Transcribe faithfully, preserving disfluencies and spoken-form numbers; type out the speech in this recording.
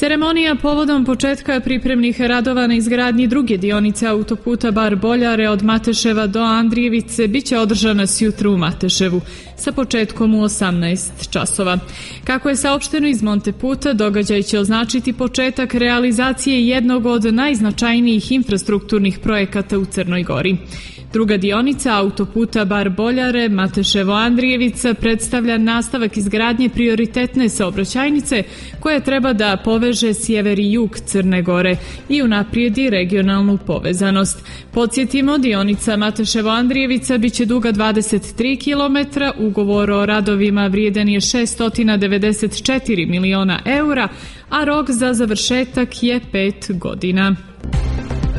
Ceremonija povodom početka pripremnih radova na izgradnji druge dionice autoputa Bar-Boljare od Mateševa do Andrijevice biće održana sjutra u Mateševu sa početkom u osamnaest časova. Kako je saopšteno iz Monteputa, događaj će označiti početak realizacije jednog od najznačajnijih infrastrukturnih projekata u Crnoj Gori. Druga dionica autoputa Bar-Boljare, Mateševo-Andrijevica predstavlja nastavak izgradnje prioritetne saobraćajnice koja treba da poveže sjever i jug Crne Gore i unaprijedi regionalnu povezanost. Podsjetimo, dionica Mateševo-Andrijevica biće duga dvadeset tri kilometra, ugovor o radovima vrijedan je šessto devedeset četiri miliona eura, a rok za završetak je pet godina.